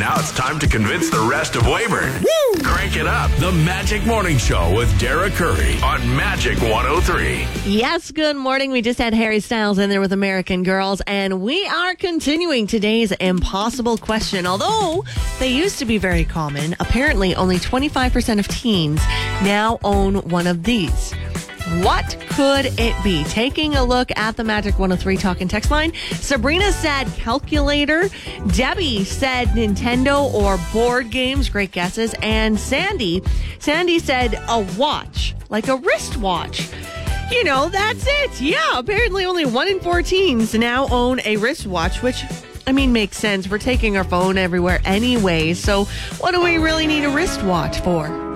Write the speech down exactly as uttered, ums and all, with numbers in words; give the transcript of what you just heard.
Now it's time to convince the rest of Weyburn. Woo! Crank it up. The Magic Morning Show with Dara Curry on Magic one oh three. Yes, good morning. We just had Harry Styles in there with American Girls, and we are continuing today's impossible question. Although they used to be very common, apparently only twenty-five percent of teens now own one of these. What could it be? Taking a look at the Magic one oh three talk and text line, Sabrina said calculator. Debbie said Nintendo or board games. Great guesses. And Sandy, Sandy said a watch, like a wristwatch. You know, that's it. Yeah, apparently only one in four teens now own a wristwatch, which, I mean, makes sense. We're taking our phone everywhere anyway, so what do we really need a wristwatch for?